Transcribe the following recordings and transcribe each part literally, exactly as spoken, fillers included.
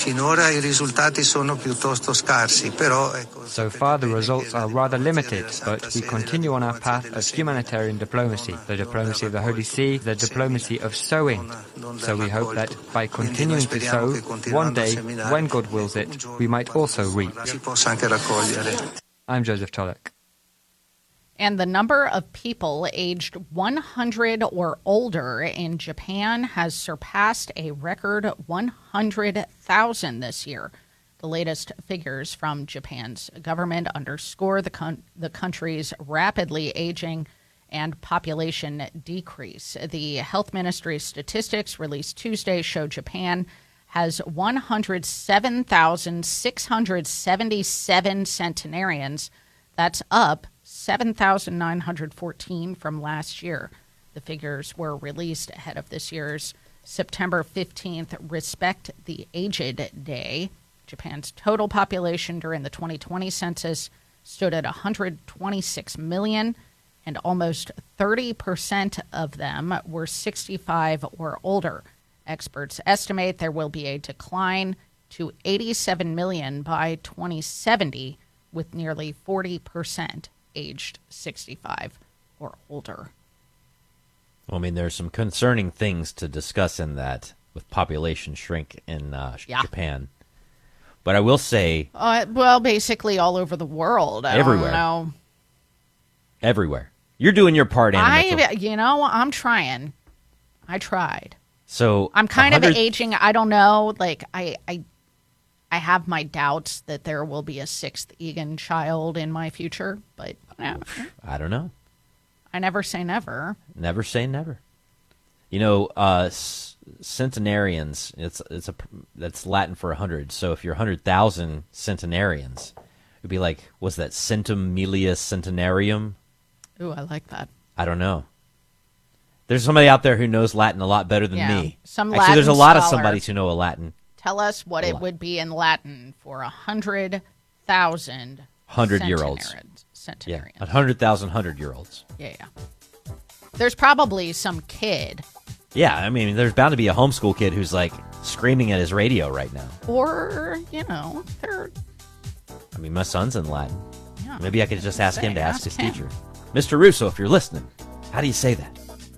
Finora i risultati sono piuttosto scarsi, però ecco. So far the results are rather limited, but we continue on our path of humanitarian diplomacy, the diplomacy of the Holy See, the diplomacy of sowing. So we hope that by continuing to sow, one day, when God wills it, we might also reap. I'm Joseph Tulloch. And the number of people aged one hundred or older in Japan has surpassed a record one hundred thousand this year. The latest figures from Japan's government underscore the con- the country's rapidly aging and population decrease. The Health Ministry's statistics released Tuesday show Japan has one hundred seven thousand six hundred seventy-seven centenarians. That's up seven thousand nine hundred fourteen from last year. The figures were released ahead of this year's September fifteenth Respect the Aged Day. Japan's total population during the twenty twenty census stood at one hundred twenty-six million, and almost thirty percent of them were sixty-five or older. Experts estimate there will be a decline to eighty-seven million by twenty seventy, with nearly forty percent aged sixty-five or older. Well, I mean, there's some concerning things to discuss in that with population shrink in uh, yeah. Japan. But I will say... Uh, well, basically all over the world. I everywhere. Don't know. Everywhere. You're doing your part, Anna I, Mitchell. You know, I'm trying. I tried. So I'm kind one hundred of aging. I don't know. Like, I, I, I have my doubts that there will be a sixth Egan child in my future, but you know, I don't know. I never say never. Never say never. You know, uh, centenarians, it's it's a that's Latin for a hundred. So if you're a hundred thousand centenarians, it'd be like, what's that, centumilia centenarium? Ooh, I like that. I don't know. There's somebody out there who knows Latin a lot better than yeah. me. Some Actually, Latin there's a lot scholar. of somebody who know a Latin. Tell us what it would be in Latin for a hundred thousand hundred-year-olds. Centenarians. Yeah, a hundred thousand hundred-year-olds. Yeah, yeah. There's probably some kid. Yeah, I mean, there's bound to be a homeschool kid who's, like, screaming at his radio right now. Or, you know, they're... I mean, my son's in Latin. Yeah, Maybe I could just ask say, him to ask, ask his him. teacher. Mister Russo, if you're listening, how do you say that?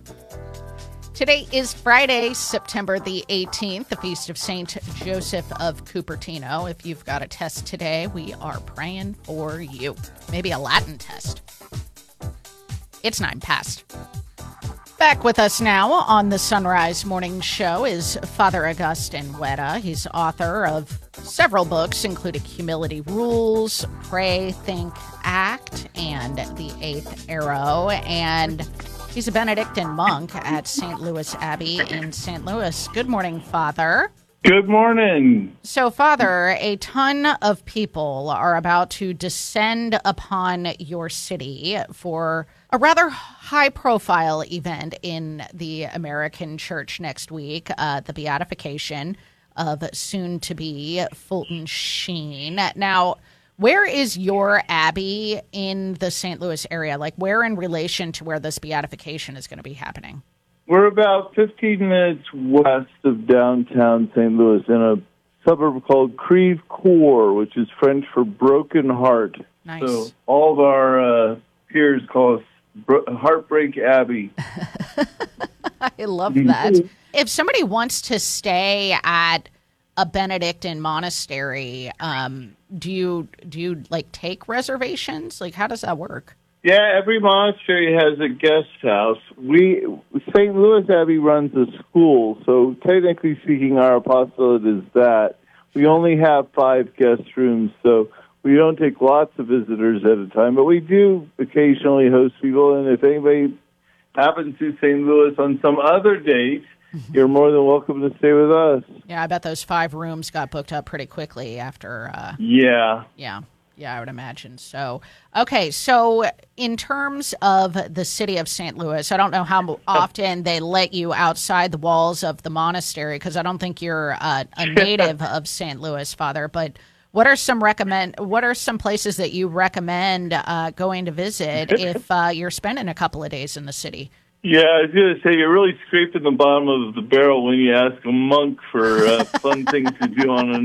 Today is Friday, September the eighteenth, the feast of Saint Joseph of Cupertino. If you've got a test today, we are praying for you. Maybe a Latin test. It's nine past. Back with us now on the Sunrise Morning Show is Father Augustine Weta. He's author of several books, including Humility Rules, Pray, Think, Act, and The Eighth Arrow. And he's a Benedictine monk at Saint Louis Abbey in Saint Louis. Good morning, Father. Good morning. So, Father, a ton of people are about to descend upon your city for a rather high-profile event in the American Church next week, uh, the beatification of soon-to-be Fulton Sheen. Now, where is your abbey in the Saint Louis area? Like, where in relation to where this beatification is going to be happening? We're about fifteen minutes west of downtown Saint Louis in a suburb called Creve Coeur, which is French for broken heart. Nice. So all of our uh, peers call us Bro- Heartbreak Abbey. I love that. If somebody wants to stay at a Benedictine monastery, um, do you do you like take reservations? Like, how does that work? Yeah, every monastery has a guest house. We Saint Louis Abbey runs a school, so technically speaking, our apostolate is that. We only have five guest rooms, so we don't take lots of visitors at a time, but we do occasionally host people, and if anybody happens to Saint Louis on some other date, you're more than welcome to stay with us. Yeah, I bet those five rooms got booked up pretty quickly after. Uh, yeah. Yeah. Yeah, I would imagine. So, okay, so in terms of the city of Saint Louis, I don't know how often they let you outside the walls of the monastery, because I don't think you're uh, a native of Saint Louis, Father, but what are some recommend? What are some places that you recommend uh, going to visit if uh, you're spending a couple of days in the city? Yeah, I was going to say, you're really scraping the bottom of the barrel when you ask a monk for uh, fun things to do on a